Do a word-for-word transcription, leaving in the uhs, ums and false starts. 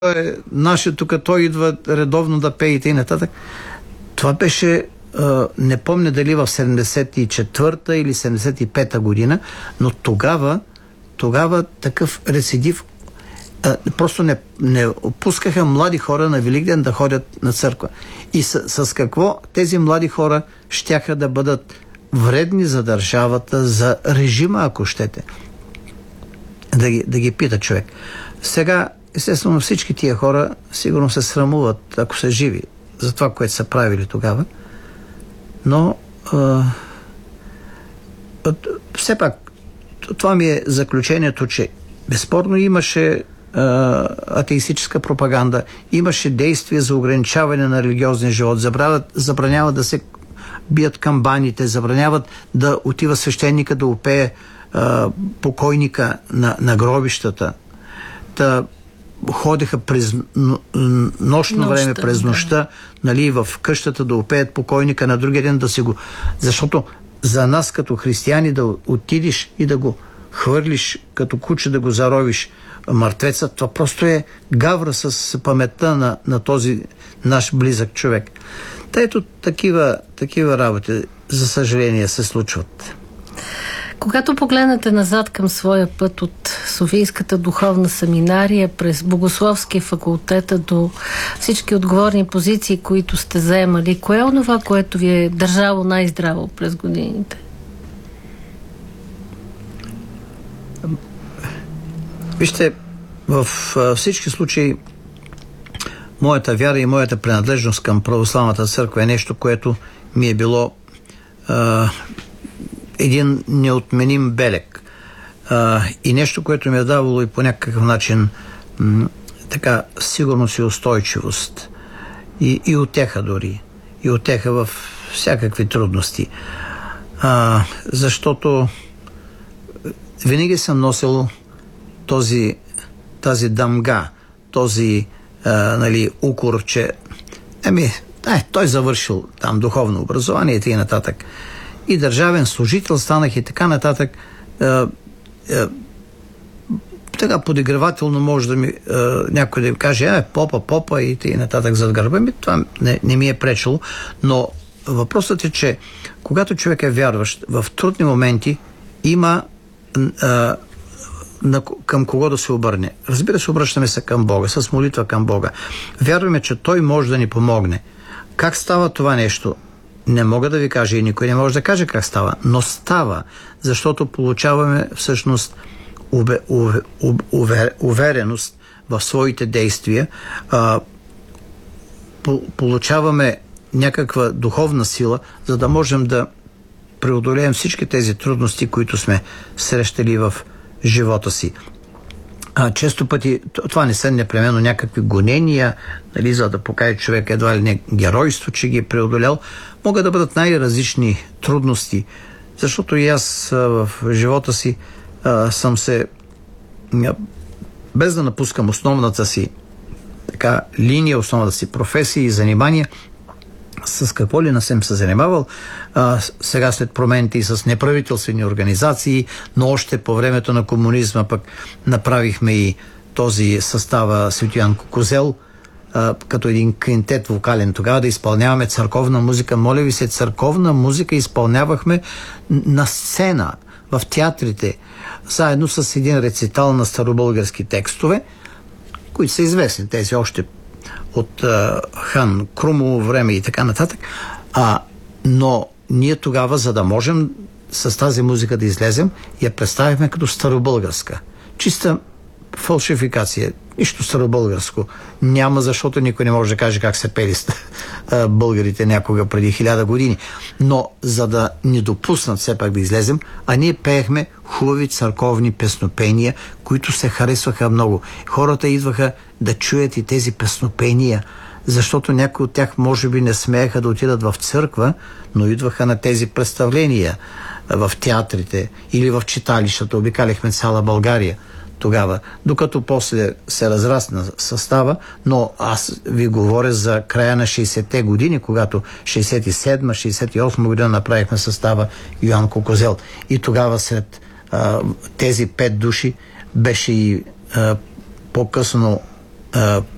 е наше, тук той идва редовно да пее и т.н. Това беше, а, не помня дали в седемдесет и четвърта или седемдесет и пета година, но тогава, тогава такъв рецидив а, просто не, не пускаха млади хора на Великден да ходят на църква. И с, с какво тези млади хора щяха да бъдат вредни за държавата, за режима, ако щете. Да ги, да ги пита човек. Сега, естествено, всички тия хора сигурно се срамуват, ако са живи, за това, което са правили тогава. Но а, все пак, това ми е заключението, че безспорно имаше а, атеистическа пропаганда, имаше действия за ограничаване на религиозния живот, забраняват, забраняват да се бият камбаните, забраняват да отива свещеника да опее а, покойника на, на гробищата. Та ходеха през нощно време, Нощта, през нощта, да. Нали, в къщата да опеят покойника, на другия ден да си го... Защото за нас като християни да отидеш и да го хвърлиш като куче, да го заровиш мъртвеца, това просто е гавра с паметта на, на този наш близък човек. Та ето такива, такива работи, за съжаление, се случват. Когато погледнете назад към своя път от Софийската духовна семинария през Богословския факултета до всички отговорни позиции, които сте заемали, кое е онова, което ви е държало най-здраво през годините? Вижте, в всички случаи моята вяра и моята принадлежност към православната църква е нещо, което ми е било а, един неотменим белег. А, и нещо, което ми е давало и по някакъв начин м, така сигурност и устойчивост. И, и утеха дори. И утеха в всякакви трудности. А, защото винаги съм носил този, тази дамга, този а, нали, укор, че еми, е, той завършил там духовно образование и т.н. нататък. И държавен служител станах и така нататък. Е, е, така подигравателно може да ми е, някой да ми каже, е, попа, попа и т.н. нататък зад гърба ми. Това не, не ми е пречело. Но въпросът е, че когато човек е вярващ, в трудни моменти има е, на, към кого да се обърне. Разбира се, обръщаме се към Бога, с молитва към Бога. Вярваме, че Той може да ни помогне. Как става това нещо? Не мога да ви кажа и никой не може да каже как става, но става, защото получаваме всъщност уве, уве, уве, увереност в своите действия, а, по, получаваме някаква духовна сила, за да можем да преодолеем всички тези трудности, които сме срещали в живота си. А, често пъти това не са непременно някакви гонения, нали, за да покаже човек едва ли не геройство, че ги е преодолял. Могат да бъдат най-различни трудности, защото и аз а, в живота си а, съм се, а, без да напускам основната си така, линия, основната си професия и занимания, с какво ли не съм се занимавал, а, сега след промените и с неправителствени организации, но още по времето на комунизма пък направихме и този състава Свети Йоан Кукузел, а, като един квинтет вокален тогава, да изпълняваме църковна музика. Моля ви се, църковна музика изпълнявахме на сцена, в театрите, заедно с един рецитал на старобългарски текстове, които са известни, тези още от а, Хан Крумово време и така нататък. А, но ние тогава, за да можем с тази музика да излезем, я представихме като старобългарска. Чиста фалшификация. Нищо старобългарско няма, защото никой не може да каже как се пели българите някога преди хиляда години. Но за да ни допуснат все пак да излезем, а ние пеехме хубави църковни песнопения, които се харесваха много. Хората идваха да чуят и тези песнопения, защото някои от тях може би не смееха да отидат в църква, но идваха на тези представления в театрите или в читалищата. Обикаляхме цяла България тогава, докато после се разрасна състава, но аз ви говоря за края на шейсетте години, когато шейсет и седма шейсет и осма година направихме състава Йоан Кукузел. И тогава сред а, тези пет души беше и а, по-късно а,